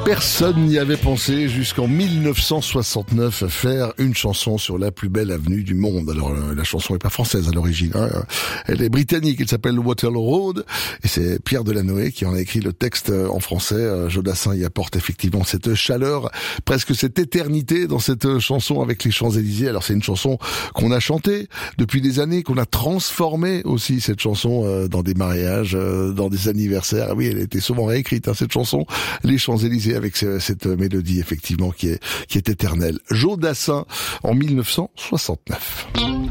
Personne n'y avait pensé jusqu'en 1969 à faire une chanson sur la plus belle avenue du monde. Alors la chanson n'est pas française à l'origine, hein. Elle est britannique, elle s'appelle Waterloo Road et c'est Pierre Delanoë qui en a écrit le texte en français. Jodassin y apporte effectivement cette chaleur, presque cette éternité dans cette chanson avec les Champs-Élysées. Alors c'est une chanson qu'on a chantée depuis des années, qu'on a transformée aussi, cette chanson, dans des mariages, dans des anniversaires. Ah oui, elle était souvent réécrite, hein, cette chanson, les Champs-Élysées, avec cette mélodie effectivement qui est éternelle. Jodassin en 1969.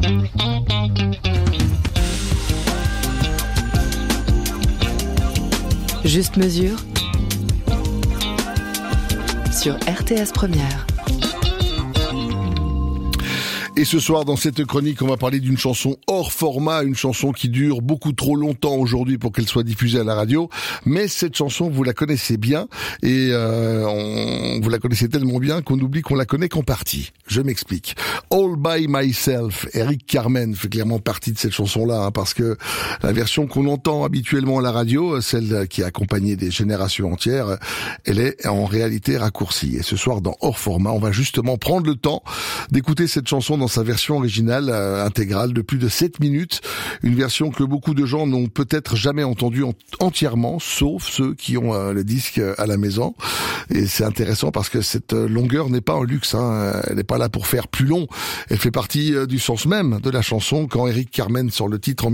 Juste mesure sur RTS Première. Et ce soir, dans cette chronique, on va parler d'une chanson hors format, une chanson qui dure beaucoup trop longtemps aujourd'hui pour qu'elle soit diffusée à la radio. Mais cette chanson, vous la connaissez bien et vous la connaissez tellement bien qu'on oublie qu'on la connaît qu'en partie. Je m'explique. All by Myself, Eric Carmen fait clairement partie de cette chanson-là, hein, parce que la version qu'on entend habituellement à la radio, celle qui a accompagné des générations entières, elle est en réalité raccourcie. Et ce soir, dans hors format, on va justement prendre le temps d'écouter cette chanson dans sa version originale intégrale de plus de 7 minutes, une version que beaucoup de gens n'ont peut-être jamais entendue entièrement, sauf ceux qui ont le disque à la maison. Et c'est intéressant parce que cette longueur n'est pas un luxe, hein. Elle n'est pas là pour faire plus long, elle fait partie du sens même de la chanson. Quand Eric Carmen sort le titre en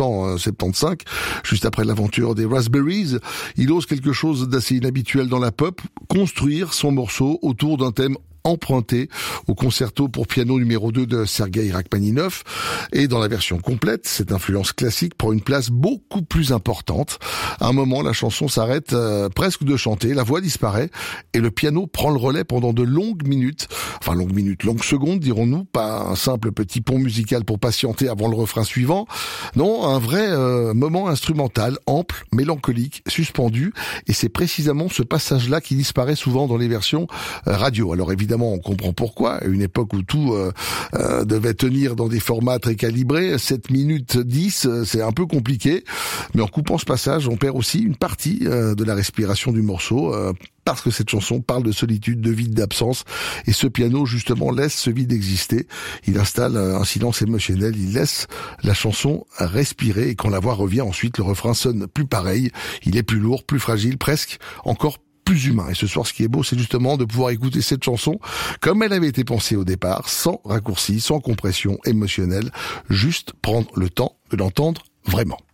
1975, juste après l'aventure des Raspberries, il ose quelque chose d'assez inhabituel dans la pop, construire son morceau autour d'un thème emprunté au concerto pour piano numéro 2 de Sergueï Rachmaninov. Et dans la version complète, cette influence classique prend une place beaucoup plus importante. À un moment, la chanson s'arrête presque de chanter, la voix disparaît et le piano prend le relais pendant de longues minutes. Enfin, longues secondes, dirons-nous, pas un simple petit pont musical pour patienter avant le refrain suivant. Non, un vrai moment instrumental, ample, mélancolique, suspendu. Et c'est précisément ce passage-là qui disparaît souvent dans les versions radio. Alors évidemment, on comprend pourquoi. À une époque où tout devait tenir dans des formats très calibrés, 7 minutes 10, c'est un peu compliqué. Mais en coupant ce passage, on perd aussi une partie de la respiration du morceau, parce que cette chanson parle de solitude, de vide, d'absence. Et ce piano, justement, laisse ce vide exister. Il installe un silence émotionnel, il laisse la chanson respirer. Et quand la voix revient ensuite, le refrain sonne plus pareil. Il est plus lourd, plus fragile, presque encore plus humain. Et ce soir, ce qui est beau, c'est justement de pouvoir écouter cette chanson comme elle avait été pensée au départ, sans raccourci, sans compression émotionnelle, juste prendre le temps de l'entendre vraiment.